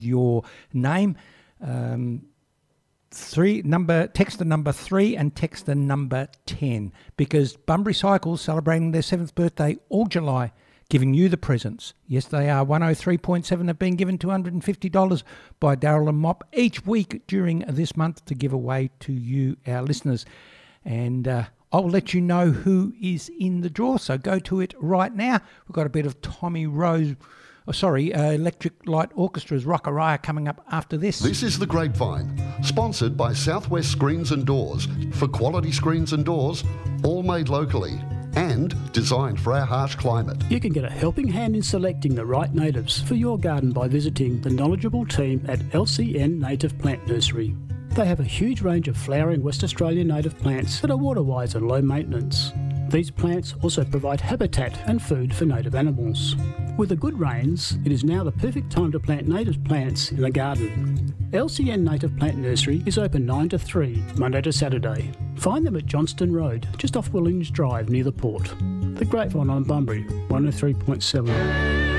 your name. Text the number 3 and text the number 10, because Bunbury Cycles celebrating their 7th birthday all July, giving you the presents. Yes, they are. 103.7 have been given $250 by Daryl and Mop each week during this month to give away to you, our listeners. And I'll let you know who is in the draw, so go to it right now. We've got a bit of Tommy Rose... Electric Light Orchestra's Rockariah coming up after this. This is The Grapevine, sponsored by Southwest Screens and Doors, for quality screens and doors, all made locally and designed for our harsh climate. You can get a helping hand in selecting the right natives for your garden by visiting the knowledgeable team at LCN Native Plant Nursery. They have a huge range of flowering West Australian native plants that are water-wise and low maintenance. These plants also provide habitat and food for native animals. With the good rains, it is now the perfect time to plant native plants in the garden. LCN Native Plant Nursery is open 9 to 3, Monday to Saturday. Find them at Johnston Road, just off Williams Drive near the port. The Grapevine on Bunbury, 103.7.